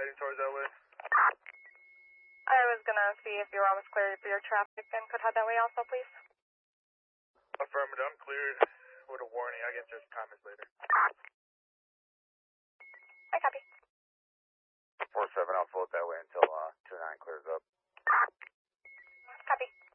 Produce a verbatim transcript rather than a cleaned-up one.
heading towards that way. I was gonna see if you were almost clear for your traffic and could head that way also, please. Affirmative, I'm cleared with a warning. I guess there's comments later. I copy. four seven, I'll float that way until uh, two nine clears up. Copy.